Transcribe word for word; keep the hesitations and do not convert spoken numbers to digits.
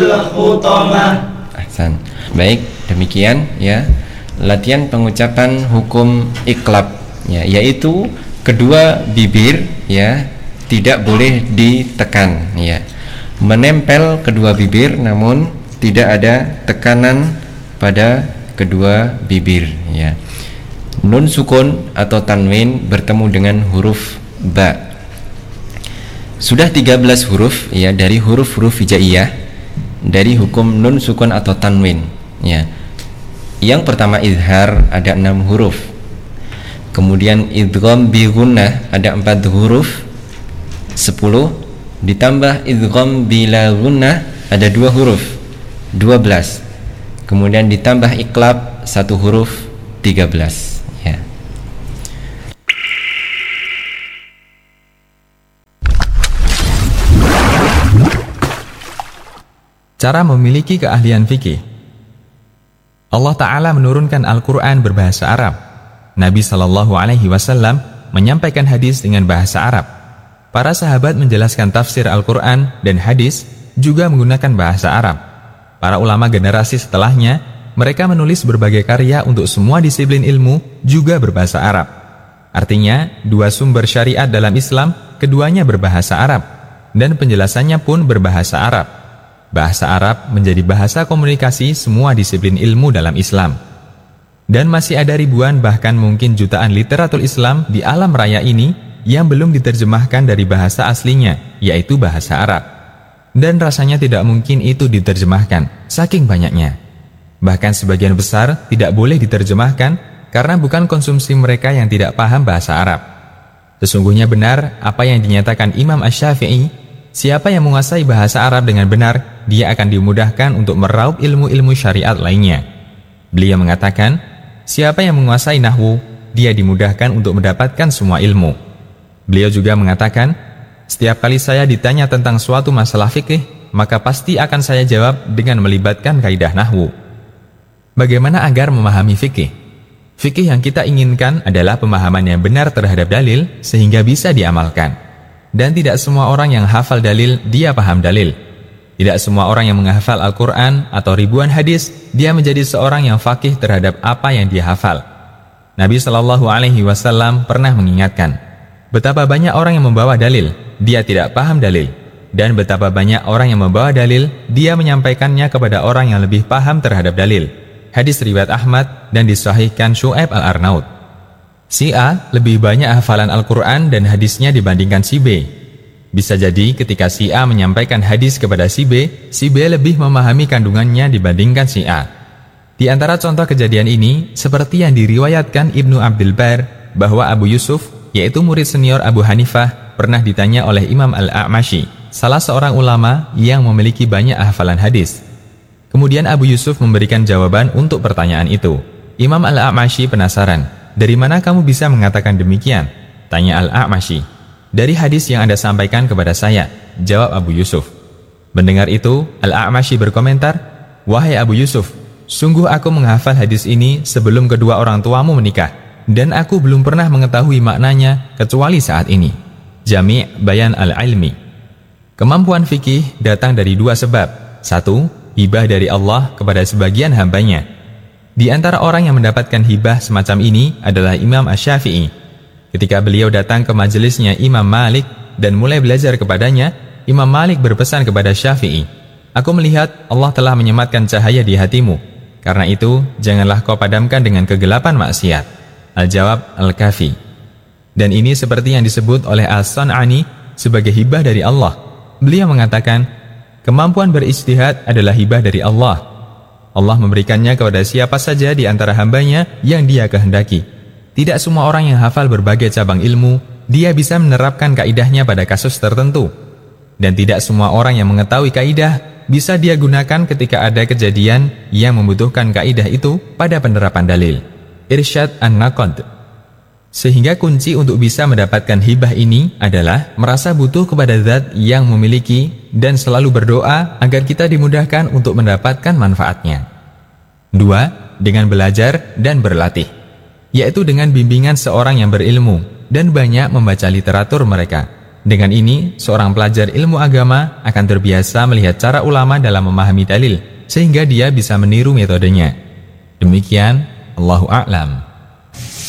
الخطمة. Ahsan. Baik, demikian ya latihan pengucapan hukum iqlab ya, yaitu kedua bibir ya tidak boleh ditekan ya. Menempel kedua bibir namun tidak ada tekanan pada kedua bibir ya. Nun sukun atau tanwin bertemu dengan huruf ba. Sudah tiga belas huruf ya dari huruf-huruf hijaiyah dari hukum nun sukun atau tanwin ya. Yang pertama izhar ada enam huruf. Kemudian idgham bi gunnah ada empat huruf sepuluh, ditambah idgham bila gunnah ada dua huruf dua belas. Kemudian ditambah iqlab satu huruf tiga belas ya. Cara memiliki keahlian fikih. Allah Ta'ala menurunkan Al-Quran berbahasa Arab. Nabi Shallallahu Alaihi Wasallam menyampaikan hadis dengan bahasa Arab. Para sahabat menjelaskan tafsir Al-Quran dan hadis juga menggunakan bahasa Arab. Para ulama generasi setelahnya, mereka menulis berbagai karya untuk semua disiplin ilmu juga berbahasa Arab. Artinya, dua sumber syariat dalam Islam, keduanya berbahasa Arab, dan penjelasannya pun berbahasa Arab. Bahasa Arab menjadi bahasa komunikasi semua disiplin ilmu dalam Islam. Dan masih ada ribuan bahkan mungkin jutaan literatur Islam di alam raya ini yang belum diterjemahkan dari bahasa aslinya, yaitu bahasa Arab. Dan rasanya tidak mungkin itu diterjemahkan, saking banyaknya. Bahkan sebagian besar tidak boleh diterjemahkan karena bukan konsumsi mereka yang tidak paham bahasa Arab. Sesungguhnya benar apa yang dinyatakan Imam Asy-Syafi'i, siapa yang menguasai bahasa Arab dengan benar, dia akan dimudahkan untuk meraup ilmu-ilmu syariat lainnya. Beliau mengatakan, siapa yang menguasai nahwu, dia dimudahkan untuk mendapatkan semua ilmu. Beliau juga mengatakan, setiap kali saya ditanya tentang suatu masalah fikih, maka pasti akan saya jawab dengan melibatkan kaidah nahwu. Bagaimana agar memahami fikih? Fikih yang kita inginkan adalah pemahaman yang benar terhadap dalil sehingga bisa diamalkan. Dan tidak semua orang yang hafal dalil, dia paham dalil. Tidak semua orang yang menghafal Al-Quran atau ribuan hadis, dia menjadi seorang yang faqih terhadap apa yang dia hafal. Nabi Shallallahu Alaihi Wasallam pernah mengingatkan, betapa banyak orang yang membawa dalil, dia tidak paham dalil. Dan betapa banyak orang yang membawa dalil, dia menyampaikannya kepada orang yang lebih paham terhadap dalil. Hadis riwayat Ahmad dan disahihkan Syu'aib Al-Arnaud. Si A lebih banyak hafalan Al-Quran dan hadisnya dibandingkan si B. Bisa jadi ketika si A menyampaikan hadis kepada si B, si B lebih memahami kandungannya dibandingkan si A. Di antara contoh kejadian ini, seperti yang diriwayatkan Ibnu Abdul Bar, bahwa Abu Yusuf, yaitu murid senior Abu Hanifah, pernah ditanya oleh Imam Al-A'mashi, salah seorang ulama yang memiliki banyak hafalan hadis. Kemudian Abu Yusuf memberikan jawaban untuk pertanyaan itu. Imam Al-A'mashi penasaran, dari mana kamu bisa mengatakan demikian? Tanya Al-A'mashi. Dari hadis yang Anda sampaikan kepada saya, jawab Abu Yusuf. Mendengar itu, Al-A'mashi berkomentar, wahai Abu Yusuf, sungguh aku menghafal hadis ini sebelum kedua orang tuamu menikah, dan aku belum pernah mengetahui maknanya kecuali saat ini. Jami' Bayan Al-Ilmi. Kemampuan fikih datang dari dua sebab. Satu, hibah dari Allah kepada sebagian hambanya. Di antara orang yang mendapatkan hibah semacam ini adalah Imam Asy-Syafi'i. Ketika beliau datang ke majelisnya Imam Malik dan mulai belajar kepadanya, Imam Malik berpesan kepada Syafi'i, aku melihat Allah telah menyematkan cahaya di hatimu. Karena itu, janganlah kau padamkan dengan kegelapan maksiat. Al-Jawab Al-Kafi. Dan ini seperti yang disebut oleh As-San'ani sebagai hibah dari Allah. Beliau mengatakan, kemampuan berijtihad adalah hibah dari Allah. Allah memberikannya kepada siapa saja di antara hambanya yang dia kehendaki. Tidak semua orang yang hafal berbagai cabang ilmu, dia bisa menerapkan kaidahnya pada kasus tertentu. Dan tidak semua orang yang mengetahui kaidah bisa dia gunakan ketika ada kejadian yang membutuhkan kaidah itu pada penerapan dalil. Irsyad An-Naqd. Sehingga kunci untuk bisa mendapatkan hibah ini adalah merasa butuh kepada zat yang memiliki dan selalu berdoa agar kita dimudahkan untuk mendapatkan manfaatnya. Dua, dengan belajar dan berlatih, yaitu dengan bimbingan seorang yang berilmu dan banyak membaca literatur mereka. Dengan ini, seorang pelajar ilmu agama akan terbiasa melihat cara ulama dalam memahami dalil, sehingga dia bisa meniru metodenya. Demikian, Allahu a'lam.